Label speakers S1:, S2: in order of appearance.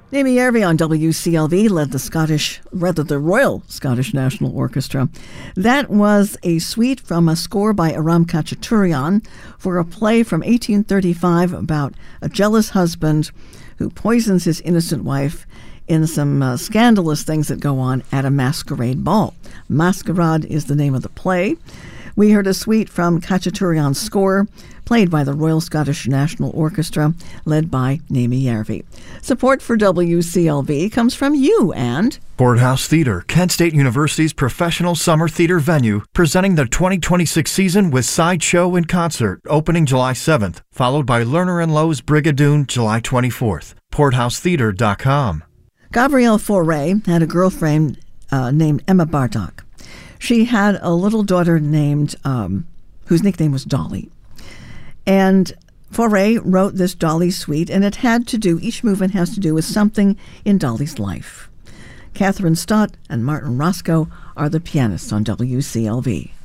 S1: Amy Järvi on WCLV led the Royal Scottish National Orchestra. That was a suite from a score by Aram Khachaturian for a play from 1835 about a jealous husband who poisons his innocent wife in some scandalous things that go on at a masquerade ball. Masquerade is the name of the play. We heard a suite from Khachaturian's score, played by the Royal Scottish National Orchestra, led by Amy Järvi. Support for WCLV comes from you and
S2: Porthouse Theater, Kent State University's professional summer theater venue, presenting the 2026 season with Sideshow in Concert, opening July 7th, followed by Lerner & Lowe's Brigadoon July 24th. PorthouseTheater.com.
S1: Gabrielle Fauré had a girlfriend named Emma Bartok. She had a little daughter named, whose nickname was Dolly. And Fauré wrote this Dolly suite, and each movement has to do with something in Dolly's life. Catherine Stott and Martin Roscoe are the pianists on WCLV.